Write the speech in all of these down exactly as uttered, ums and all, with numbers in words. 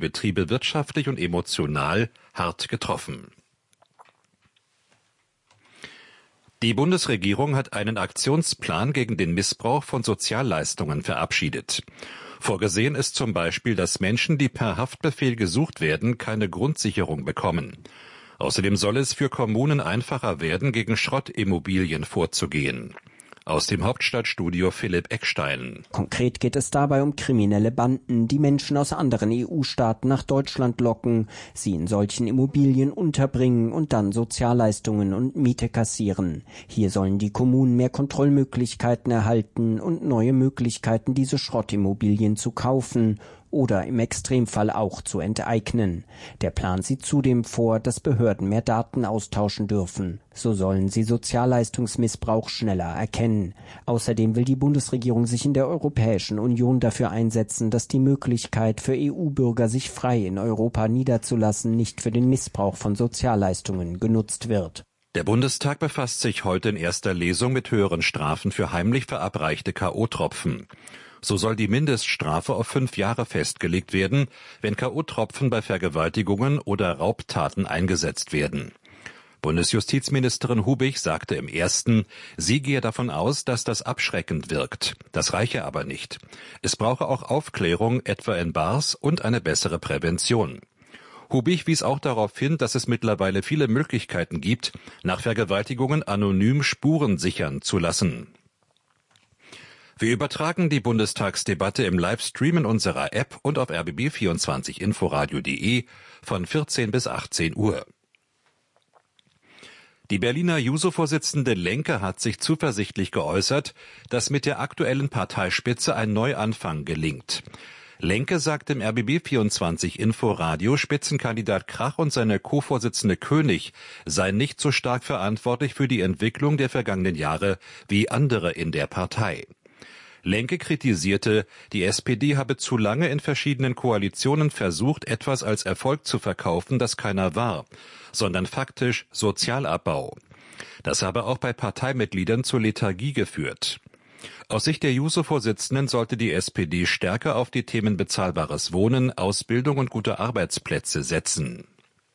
Betriebe wirtschaftlich und emotional hart getroffen. Die Bundesregierung hat einen Aktionsplan gegen den Missbrauch von Sozialleistungen verabschiedet. Vorgesehen ist zum Beispiel, dass Menschen, die per Haftbefehl gesucht werden, keine Grundsicherung bekommen. Außerdem soll es für Kommunen einfacher werden, gegen Schrottimmobilien vorzugehen. Aus dem Hauptstadtstudio Philipp Eckstein. Konkret geht es dabei um kriminelle Banden, die Menschen aus anderen E U-Staaten nach Deutschland locken, sie in solchen Immobilien unterbringen und dann Sozialleistungen und Miete kassieren. Hier sollen die Kommunen mehr Kontrollmöglichkeiten erhalten und neue Möglichkeiten, diese Schrottimmobilien zu kaufen oder im Extremfall auch zu enteignen. Der Plan sieht zudem vor, dass Behörden mehr Daten austauschen dürfen. So sollen sie Sozialleistungsmissbrauch schneller erkennen. Außerdem will die Bundesregierung sich in der Europäischen Union dafür einsetzen, dass die Möglichkeit für E U-Bürger, sich frei in Europa niederzulassen, nicht für den Missbrauch von Sozialleistungen genutzt wird. Der Bundestag befasst sich heute in erster Lesung mit höheren Strafen für heimlich verabreichte K O-Tropfen. So soll die Mindeststrafe auf fünf Jahre festgelegt werden, wenn K O-Tropfen bei Vergewaltigungen oder Raubtaten eingesetzt werden. Bundesjustizministerin Hubig sagte im ersten, sie gehe davon aus, dass das abschreckend wirkt. Das reiche aber nicht. Es brauche auch Aufklärung, etwa in Bars, und eine bessere Prävention. Hubig wies auch darauf hin, dass es mittlerweile viele Möglichkeiten gibt, nach Vergewaltigungen anonym Spuren sichern zu lassen. Wir übertragen die Bundestagsdebatte im Livestream in unserer App und auf r b b vierundzwanzig inforadio punkt de von vierzehn bis achtzehn Uhr. Die Berliner Juso-Vorsitzende Lenke hat sich zuversichtlich geäußert, dass mit der aktuellen Parteispitze ein Neuanfang gelingt. Lenke sagt im r b b vierundzwanzig Inforadio, Spitzenkandidat Krach und seine Co-Vorsitzende König seien nicht so stark verantwortlich für die Entwicklung der vergangenen Jahre wie andere in der Partei. Lenke kritisierte, die S P D habe zu lange in verschiedenen Koalitionen versucht, etwas als Erfolg zu verkaufen, das keiner war, sondern faktisch Sozialabbau. Das habe auch bei Parteimitgliedern zur Lethargie geführt. Aus Sicht der Juso-Vorsitzenden sollte die S P D stärker auf die Themen bezahlbares Wohnen, Ausbildung und gute Arbeitsplätze setzen.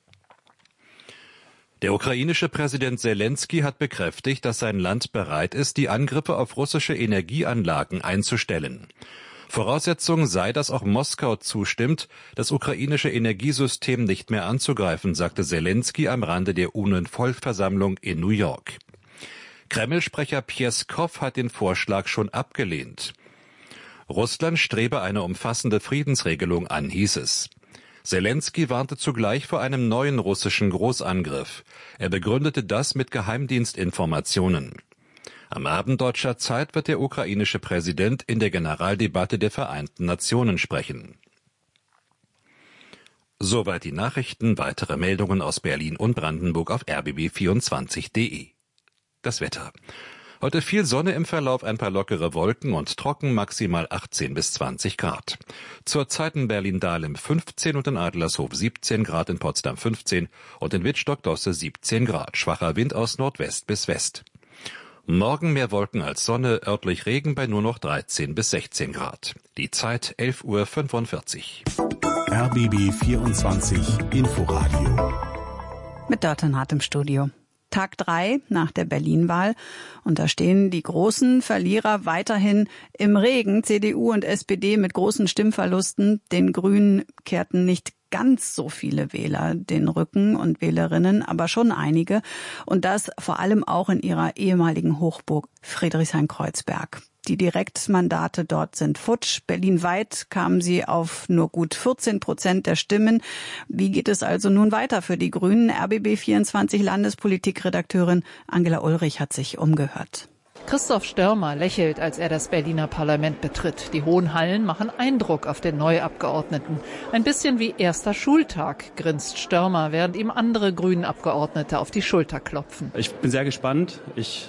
Der ukrainische Präsident Selenskyj hat bekräftigt, dass sein Land bereit ist, die Angriffe auf russische Energieanlagen einzustellen. Voraussetzung sei, dass auch Moskau zustimmt, das ukrainische Energiesystem nicht mehr anzugreifen, sagte Selenskyj am Rande der U N-Vollversammlung in New York. Kreml-Sprecher Pjeskow hat den Vorschlag schon abgelehnt. Russland strebe eine umfassende Friedensregelung an, hieß es. Selenskyj warnte zugleich vor einem neuen russischen Großangriff. Er begründete das mit Geheimdienstinformationen. Am Abend deutscher Zeit wird der ukrainische Präsident in der Generaldebatte der Vereinten Nationen sprechen. Soweit die Nachrichten. Weitere Meldungen aus Berlin und Brandenburg auf r b b vierundzwanzig punkt de. Das Wetter. Heute viel Sonne im Verlauf, ein paar lockere Wolken und trocken, maximal achtzehn bis zwanzig Grad. Zurzeit in Berlin-Dahlem fünfzehn und in Adlershof siebzehn Grad, in Potsdam fünfzehn und in Wittstock-Dosse siebzehn Grad. Schwacher Wind aus Nordwest bis West. Morgen mehr Wolken als Sonne, örtlich Regen bei nur noch dreizehn bis sechzehn Grad. Die Zeit elf Uhr fünfundvierzig. R B B vierundzwanzig Inforadio. Mit Datenhardt im Studio. Tag drei nach der Berlin-Wahl. Und da stehen die großen Verlierer weiterhin im Regen. C D U und S P D mit großen Stimmverlusten. Den Grünen kehrten nicht ganz so viele Wähler den Rücken und Wählerinnen, aber schon einige. Und das vor allem auch in ihrer ehemaligen Hochburg Friedrichshain-Kreuzberg. Die Direktmandate dort sind futsch. Berlinweit kamen sie auf nur gut vierzehn Prozent der Stimmen. Wie geht es also nun weiter für die Grünen? R B B vierundzwanzig Landespolitikredakteurin Angela Ulrich hat sich umgehört. Christoph Störmer lächelt, als er das Berliner Parlament betritt. Die hohen Hallen machen Eindruck auf den Neuabgeordneten. Ein bisschen wie erster Schultag, grinst Störmer, während ihm andere Grünen-Abgeordnete auf die Schulter klopfen. Ich bin sehr gespannt. Ich habe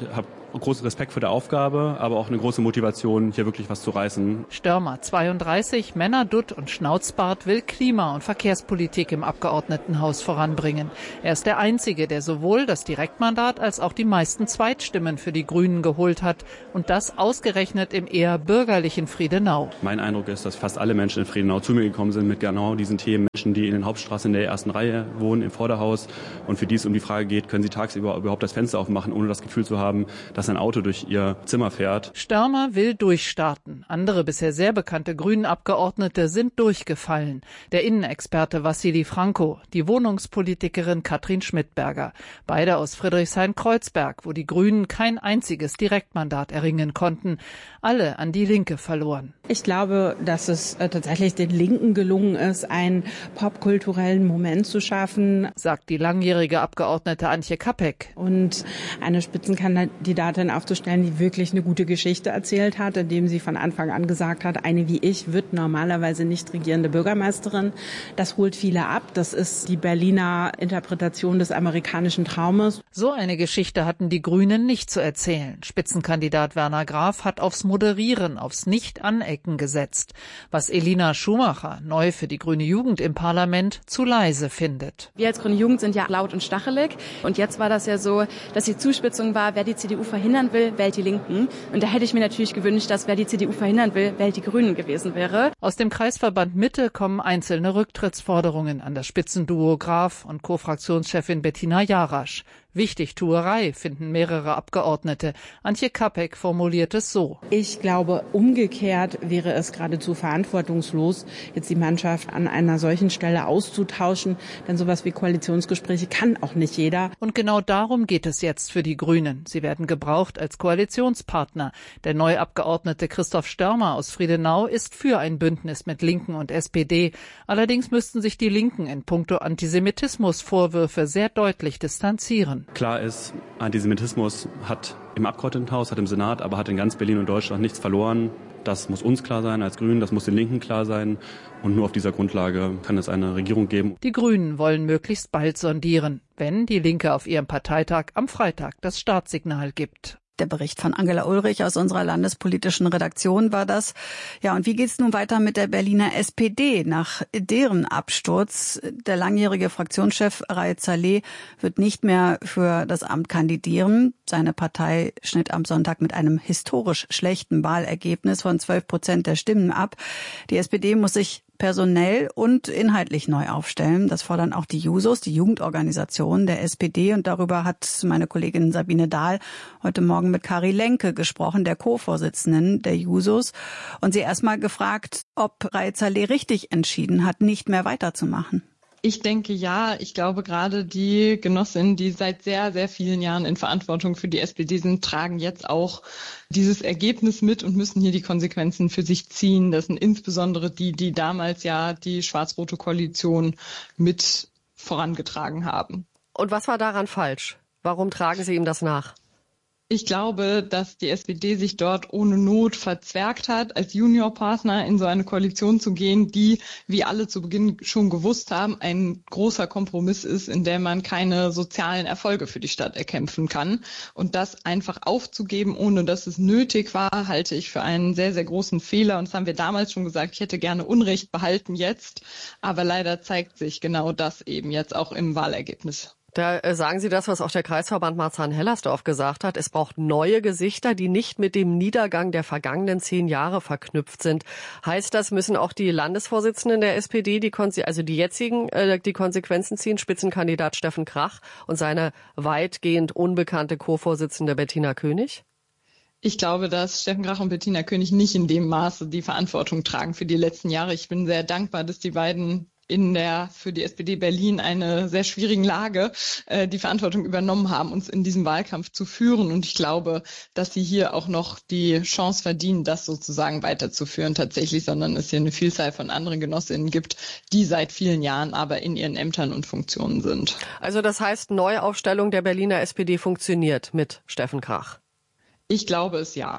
großen Respekt vor der Aufgabe, aber auch eine große Motivation, hier wirklich was zu reißen. Störmer, zweiunddreißig, Männerdutt und Schnauzbart, will Klima- und Verkehrspolitik im Abgeordnetenhaus voranbringen. Er ist der Einzige, der sowohl das Direktmandat als auch die meisten Zweitstimmen für die Grünen geholt hat. Und das ausgerechnet im eher bürgerlichen Friedenau. Mein Eindruck ist, dass fast alle Menschen in Friedenau zu mir gekommen sind mit genau diesen Themen. Menschen, die in den Hauptstraßen in der ersten Reihe wohnen, im Vorderhaus. Und für die es um die Frage geht, können sie tagsüber überhaupt das Fenster aufmachen, ohne das Gefühl zu haben, dass ein Auto durch ihr Zimmer fährt. Störmer will durchstarten. Andere bisher sehr bekannte Grünen-Abgeordnete sind durchgefallen. Der Innenexperte Wassili Franco, die Wohnungspolitikerin Katrin Schmidberger. Beide aus Friedrichshain-Kreuzberg, wo die Grünen kein einziges Direktmandat erringen konnten. Alle an die Linke verloren. Ich glaube, dass es äh, tatsächlich den Linken gelungen ist, einen popkulturellen Moment zu schaffen, sagt die langjährige Abgeordnete Antje Kapek. Und eine Spitzenkandidatin aufzustellen, die wirklich eine gute Geschichte erzählt hat, indem sie von Anfang an gesagt hat, eine wie ich wird normalerweise nicht regierende Bürgermeisterin. Das holt viele ab. Das ist die Berliner Interpretation des amerikanischen Traumes. So eine Geschichte hatten die Grünen nicht zu erzählen. Spitzenkandidat Werner Graf hat aufs Moderieren, aufs Nicht-Anecken gesetzt, was Elina Schumacher, neu für die Grüne Jugend im Parlament, zu leise findet. Wir als Grüne Jugend sind ja laut und stachelig. Und jetzt war das ja so, dass die Zuspitzung war, wer die C D U verhindern will, wählt die Linken. Und da hätte ich mir natürlich gewünscht, dass wer die C D U verhindern will, wählt die Grünen gewesen wäre. Aus dem Kreisverband Mitte kommen einzelne Rücktrittsforderungen an das Spitzenduo Graf und Co-Fraktionschefin Bettina Jarasch. Wichtigtuerei, finden mehrere Abgeordnete. Antje Kapek formuliert es so. Ich glaube, umgekehrt wäre es geradezu verantwortungslos, jetzt die Mannschaft an einer solchen Stelle auszutauschen. Denn sowas wie Koalitionsgespräche kann auch nicht jeder. Und genau darum geht es jetzt für die Grünen. Sie werden gebraucht als Koalitionspartner. Der neue Abgeordnete Christoph Störmer aus Friedenau ist für ein Bündnis mit Linken und S P D. Allerdings müssten sich die Linken in puncto Antisemitismusvorwürfe sehr deutlich distanzieren. Klar ist, Antisemitismus hat im Abgeordnetenhaus, hat im Senat, aber hat in ganz Berlin und Deutschland nichts verloren. Das muss uns klar sein als Grünen, das muss den Linken klar sein. Und nur auf dieser Grundlage kann es eine Regierung geben. Die Grünen wollen möglichst bald sondieren, wenn die Linke auf ihrem Parteitag am Freitag das Startsignal gibt. Der Bericht von Angela Ulrich aus unserer landespolitischen Redaktion war das. Ja, und wie geht's nun weiter mit der Berliner S P D nach deren Absturz? Der langjährige Fraktionschef Raed Saleh wird nicht mehr für das Amt kandidieren. Seine Partei schnitt am Sonntag mit einem historisch schlechten Wahlergebnis von zwölf Prozent der Stimmen ab. Die S P D muss sich personell und inhaltlich neu aufstellen. Das fordern auch die Jusos, die Jugendorganisation der S P D. Und darüber hat meine Kollegin Sabine Dahl heute Morgen mit Kari Lenke gesprochen, der Co-Vorsitzenden der Jusos. Und sie erst mal gefragt, ob Raed Saleh richtig entschieden hat, nicht mehr weiterzumachen. Ich denke ja. Ich glaube, gerade die Genossinnen, die seit sehr, sehr vielen Jahren in Verantwortung für die S P D sind, tragen jetzt auch dieses Ergebnis mit und müssen hier die Konsequenzen für sich ziehen. Das sind insbesondere die, die damals ja die schwarz-rote Koalition mit vorangetragen haben. Und was war daran falsch? Warum tragen Sie ihm das nach? Ich glaube, dass die S P D sich dort ohne Not verzwergt hat, als Juniorpartner in so eine Koalition zu gehen, die, wie alle zu Beginn schon gewusst haben, ein großer Kompromiss ist, in der man keine sozialen Erfolge für die Stadt erkämpfen kann. Und das einfach aufzugeben, ohne dass es nötig war, halte ich für einen sehr, sehr großen Fehler. Und das haben wir damals schon gesagt, ich hätte gerne Unrecht behalten jetzt. Aber leider zeigt sich genau das eben jetzt auch im Wahlergebnis. Da äh, sagen Sie das, was auch der Kreisverband Marzahn-Hellersdorf gesagt hat. Es braucht neue Gesichter, die nicht mit dem Niedergang der vergangenen zehn Jahre verknüpft sind. Heißt das, müssen auch die Landesvorsitzenden der S P D, die Konse- also die jetzigen, äh, die Konsequenzen ziehen? Spitzenkandidat Steffen Krach und seine weitgehend unbekannte Co-Vorsitzende Bettina König? Ich glaube, dass Steffen Krach und Bettina König nicht in dem Maße die Verantwortung tragen für die letzten Jahre. Ich bin sehr dankbar, dass die beiden in der für die S P D Berlin eine sehr schwierigen Lage äh, die Verantwortung übernommen haben, uns in diesem Wahlkampf zu führen. Und ich glaube, dass sie hier auch noch die Chance verdienen, das sozusagen weiterzuführen tatsächlich, sondern es hier eine Vielzahl von anderen Genossinnen gibt, die seit vielen Jahren aber in ihren Ämtern und Funktionen sind. Also das heißt, Neuaufstellung der Berliner S P D funktioniert mit Steffen Krach? Ich glaube es ja.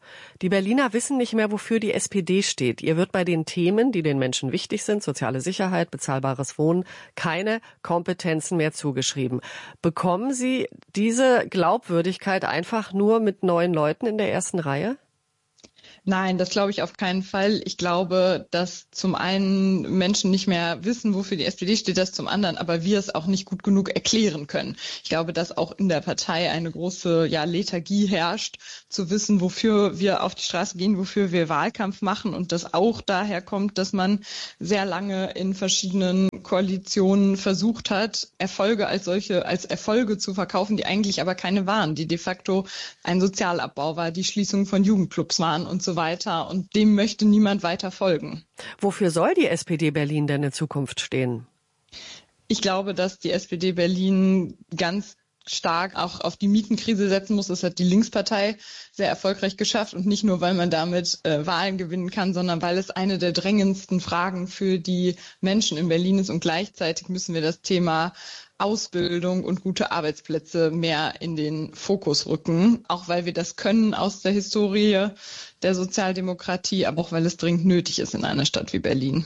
Die Berliner wissen nicht mehr, wofür die S P D steht. Ihr wird bei den Themen, die den Menschen wichtig sind, soziale Sicherheit, bezahlbares Wohnen, keine Kompetenzen mehr zugeschrieben. Bekommen Sie diese Glaubwürdigkeit einfach nur mit neuen Leuten in der ersten Reihe? Nein, das glaube ich auf keinen Fall. Ich glaube, dass zum einen Menschen nicht mehr wissen, wofür die S P D steht, das zum anderen, aber wir es auch nicht gut genug erklären können. Ich glaube, dass auch in der Partei eine große ja, Lethargie herrscht, zu wissen, wofür wir auf die Straße gehen, wofür wir Wahlkampf machen und das auch daher kommt, dass man sehr lange in verschiedenen Koalitionen versucht hat, Erfolge als solche, als Erfolge zu verkaufen, die eigentlich aber keine waren, die de facto ein Sozialabbau war, die Schließung von Jugendclubs waren und so weiter. Und dem möchte niemand weiter folgen. Wofür soll die S P D Berlin denn in Zukunft stehen? Ich glaube, dass die S P D Berlin ganz stark auch auf die Mietenkrise setzen muss. Das hat die Linkspartei sehr erfolgreich geschafft. Und nicht nur, weil man damit äh, Wahlen gewinnen kann, sondern weil es eine der drängendsten Fragen für die Menschen in Berlin ist. Und gleichzeitig müssen wir das Thema Ausbildung und gute Arbeitsplätze mehr in den Fokus rücken. Auch weil wir das können aus der Historie der Sozialdemokratie, aber auch weil es dringend nötig ist in einer Stadt wie Berlin.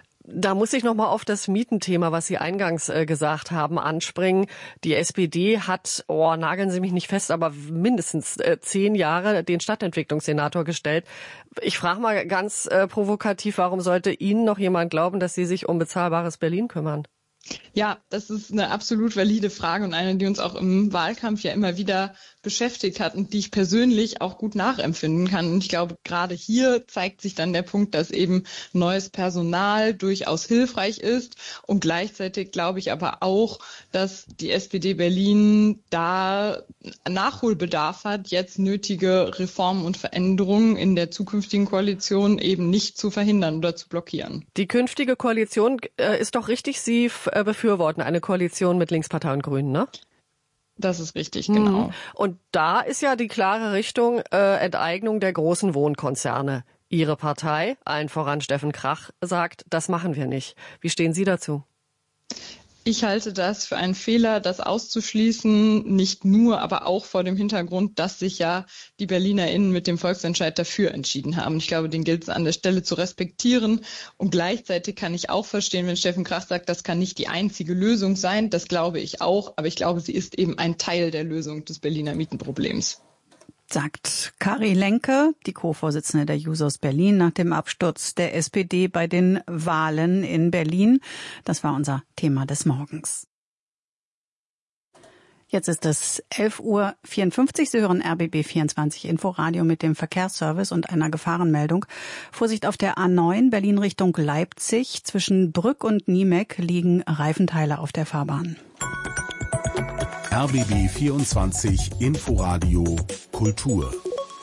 Da muss ich noch mal auf das Mietenthema, was Sie eingangs äh, gesagt haben, anspringen. Die S P D hat, oh, nageln Sie mich nicht fest, aber mindestens äh, zehn Jahre den Stadtentwicklungssenator gestellt. Ich frage mal ganz äh, provokativ, warum sollte Ihnen noch jemand glauben, dass Sie sich um bezahlbares Berlin kümmern? Ja, das ist eine absolut valide Frage und eine, die uns auch im Wahlkampf ja immer wieder beschäftigt hat und die ich persönlich auch gut nachempfinden kann. Und ich glaube, gerade hier zeigt sich dann der Punkt, dass eben neues Personal durchaus hilfreich ist. Und gleichzeitig glaube ich aber auch, dass die S P D Berlin da Nachholbedarf hat, jetzt nötige Reformen und Veränderungen in der zukünftigen Koalition eben nicht zu verhindern oder zu blockieren. Die künftige Koalition äh, ist doch richtig, Sie f- äh, befürworten eine Koalition mit Linkspartei und Grünen, ne? Das ist richtig, genau. Mhm. Und da ist ja die klare Richtung äh, Enteignung der großen Wohnkonzerne. Ihre Partei, allen voran Steffen Krach, sagt, das machen wir nicht. Wie stehen Sie dazu? Ich halte das für einen Fehler, das auszuschließen, nicht nur, aber auch vor dem Hintergrund, dass sich ja die BerlinerInnen mit dem Volksentscheid dafür entschieden haben. Ich glaube, den gilt es an der Stelle zu respektieren. Und gleichzeitig kann ich auch verstehen, wenn Steffen Krach sagt, das kann nicht die einzige Lösung sein. Das glaube ich auch. Aber ich glaube, sie ist eben ein Teil der Lösung des Berliner Mietenproblems. Sagt Kari Lenke, die Co-Vorsitzende der Jusos Berlin, nach dem Absturz der S P D bei den Wahlen in Berlin. Das war unser Thema des Morgens. Jetzt ist es elf Uhr vierundfünfzig. Sie hören R B B vierundzwanzig Inforadio mit dem Verkehrsservice und einer Gefahrenmeldung. Vorsicht auf der A neun Berlin Richtung Leipzig. Zwischen Brück und Niemek liegen Reifenteile auf der Fahrbahn. R B B vierundzwanzig Inforadio Kultur.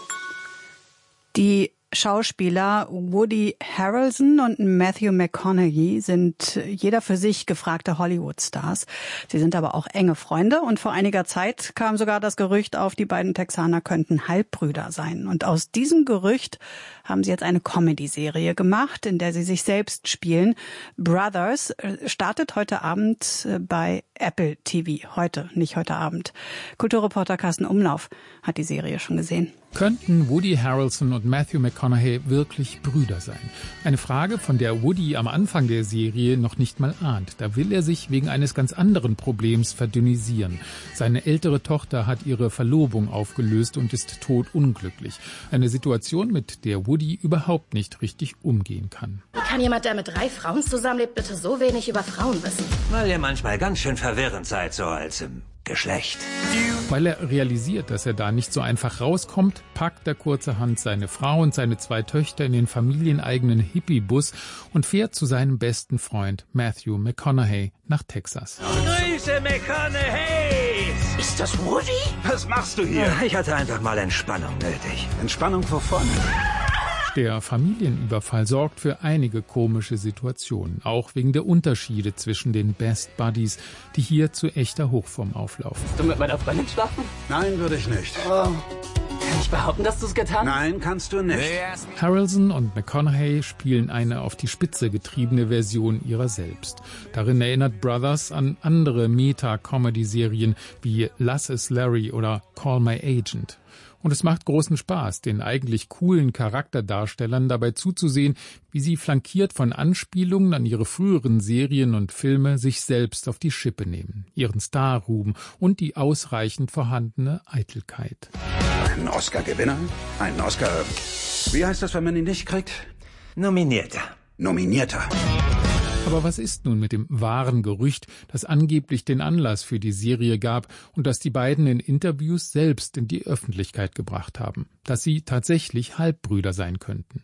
Die Schauspieler Woody Harrelson und Matthew McConaughey sind jeder für sich gefragte Hollywood-Stars. Sie sind aber auch enge Freunde und vor einiger Zeit kam sogar das Gerücht auf, die beiden Texaner könnten Halbbrüder sein. Und aus diesem Gerücht haben sie jetzt eine Comedy-Serie gemacht, in der sie sich selbst spielen. Brothers startet heute Abend bei Apple T V. Heute, nicht heute Abend. Kulturreporter Carsten Umlauf hat die Serie schon gesehen. Könnten Woody Harrelson und Matthew McConaughey wirklich Brüder sein? Eine Frage, von der Woody am Anfang der Serie noch nicht mal ahnt. Da will er sich wegen eines ganz anderen Problems verdünnisieren. Seine ältere Tochter hat ihre Verlobung aufgelöst und ist todunglücklich. Eine Situation, mit der Woody überhaupt nicht richtig umgehen kann. Wie kann jemand, der mit drei Frauen zusammenlebt, bitte so wenig über Frauen wissen? Weil ihr manchmal ganz schön verwirrend seid, so als im Geschlecht. Weil er realisiert, dass er da nicht so einfach rauskommt, packt er kurzerhand seine Frau und seine zwei Töchter in den familieneigenen Hippie-Bus und fährt zu seinem besten Freund Matthew McConaughey nach Texas. Grüße, McConaughey! Ist das Woody? Was machst du hier? Ich hatte einfach mal Entspannung nötig. Entspannung wovon? Der Familienüberfall sorgt für einige komische Situationen, auch wegen der Unterschiede zwischen den Best Buddies, die hier zu echter Hochform auflaufen. Willst du mit meiner Freundin schlafen? Nein, würde ich nicht. Oh. Kann ich behaupten, dass du es getan hast? Nein, kannst du nicht. Harrelson und McConaughey spielen eine auf die Spitze getriebene Version ihrer selbst. Darin erinnert Brothers an andere Meta-Comedy-Serien wie Lass es Larry oder Call My Agent. Und es macht großen Spaß, den eigentlich coolen Charakterdarstellern dabei zuzusehen, wie sie flankiert von Anspielungen an ihre früheren Serien und Filme sich selbst auf die Schippe nehmen, ihren Starruhm und die ausreichend vorhandene Eitelkeit. Ein Oscar-Gewinner? Ein Oscar... Wie heißt das, wenn man ihn nicht kriegt? Nominierter. Nominierter. Aber was ist nun mit dem wahren Gerücht, das angeblich den Anlass für die Serie gab und das die beiden in Interviews selbst in die Öffentlichkeit gebracht haben, dass sie tatsächlich Halbbrüder sein könnten?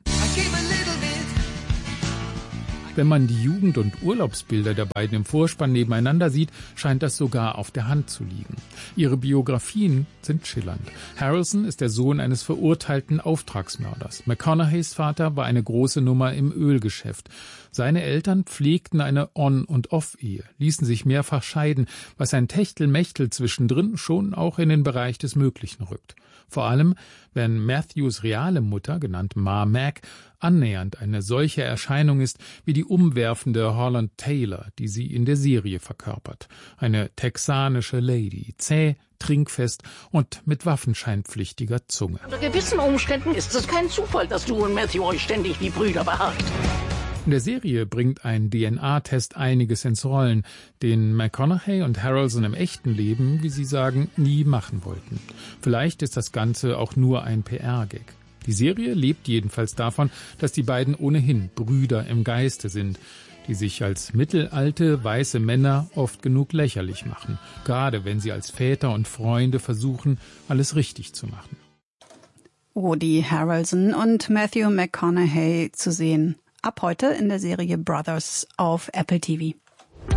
Wenn man die Jugend- und Urlaubsbilder der beiden im Vorspann nebeneinander sieht, scheint das sogar auf der Hand zu liegen. Ihre Biografien sind schillernd. Harrelson ist der Sohn eines verurteilten Auftragsmörders. McConaugheys Vater war eine große Nummer im Ölgeschäft. Seine Eltern pflegten eine On- und Off-Ehe, ließen sich mehrfach scheiden, was ein Techtelmechtel zwischendrin schon auch in den Bereich des Möglichen rückt. Vor allem, wenn Matthews reale Mutter, genannt Ma Mac, annähernd eine solche Erscheinung ist wie die umwerfende Holland Taylor, die sie in der Serie verkörpert. Eine texanische Lady, zäh, trinkfest und mit waffenscheinpflichtiger Zunge. Unter gewissen Umständen ist es kein Zufall, dass du und Matthew euch ständig wie Brüder beharrt. In der Serie bringt ein D N A-Test einiges ins Rollen, den McConaughey und Harrelson im echten Leben, wie sie sagen, nie machen wollten. Vielleicht ist das Ganze auch nur ein P R-Gag. Die Serie lebt jedenfalls davon, dass die beiden ohnehin Brüder im Geiste sind, die sich als mittelalte, weiße Männer oft genug lächerlich machen, gerade wenn sie als Väter und Freunde versuchen, alles richtig zu machen. Woody Harrelson und Matthew McConaughey zu sehen. Ab heute in der Serie Brothers auf Apple T V.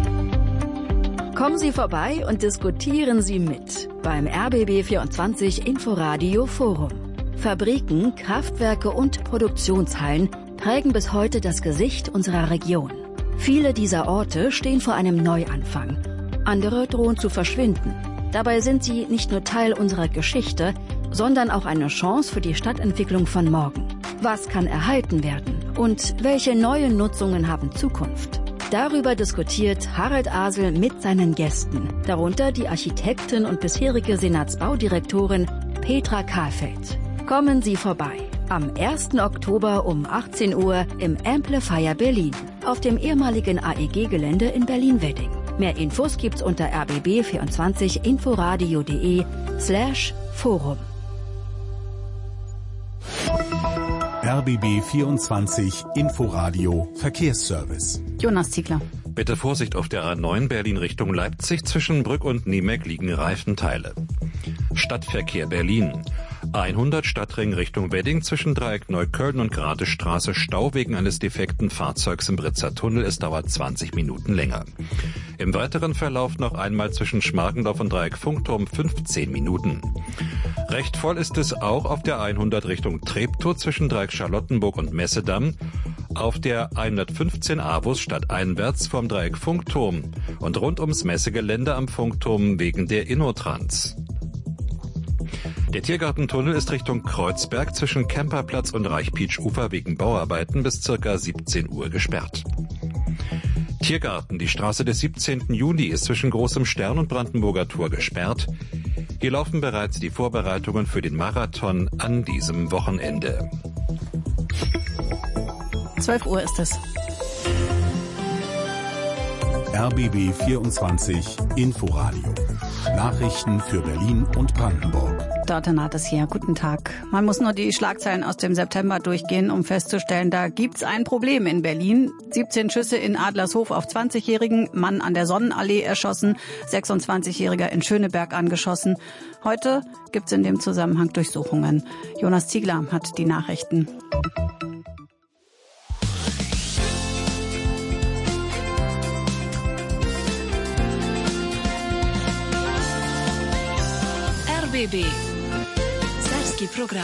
Kommen Sie vorbei und diskutieren Sie mit beim R B B vierundzwanzig Inforadio Forum. Fabriken, Kraftwerke und Produktionshallen prägen bis heute das Gesicht unserer Region. Viele dieser Orte stehen vor einem Neuanfang. Andere drohen zu verschwinden. Dabei sind sie nicht nur Teil unserer Geschichte, sondern auch eine Chance für die Stadtentwicklung von morgen. Was kann erhalten werden und welche neuen Nutzungen haben Zukunft? Darüber diskutiert Harald Asel mit seinen Gästen, darunter die Architektin und bisherige Senatsbaudirektorin Petra Kahlfeld. Kommen Sie vorbei. Am ersten Oktober um achtzehn Uhr im Amplifier Berlin auf dem ehemaligen A E G-Gelände in Berlin-Wedding. Mehr Infos gibt's unter r b b vierundzwanzig inforadio punkt de slash forum. R B B vierundzwanzig Inforadio Verkehrsservice. Jonas Ziegler. Bitte Vorsicht auf der A neun Berlin Richtung Leipzig. Zwischen Brück und Niemek liegen Reifenteile. Stadtverkehr Berlin. hundert Stadtring Richtung Wedding zwischen Dreieck Neukölln und Gratestraße Stau wegen eines defekten Fahrzeugs im Britzer Tunnel. Es dauert zwanzig Minuten länger. Im weiteren Verlauf noch einmal zwischen Schmargendorf und Dreieck Funkturm fünfzehn Minuten. Recht voll ist es auch auf der hundert Richtung Treptow zwischen Dreieck Charlottenburg und Messedamm, auf der hundertfünfzehn Avus stadteinwärts vom Dreieck Funkturm und rund ums Messegelände am Funkturm wegen der Innotrans. Der Tiergartentunnel ist Richtung Kreuzberg zwischen Kemperplatz und Reichpietsch-Ufer wegen Bauarbeiten bis ca. siebzehn Uhr gesperrt. Tiergarten, die Straße des siebzehnten Juni ist zwischen Großem Stern und Brandenburger Tor gesperrt. Hier laufen bereits die Vorbereitungen für den Marathon an diesem Wochenende. zwölf Uhr ist es. R B B vierundzwanzig Inforadio. Nachrichten für Berlin und Brandenburg. Dorten hat es hier. Guten Tag. Man muss nur die Schlagzeilen aus dem September durchgehen, um festzustellen, da gibt's ein Problem in Berlin. siebzehn Schüsse in Adlershof auf zwanzigjährigen, Mann an der Sonnenallee erschossen, sechsundzwanzigjähriger in Schöneberg angeschossen. Heute gibt's in dem Zusammenhang Durchsuchungen. Jonas Ziegler hat die Nachrichten. R B B Serbski program.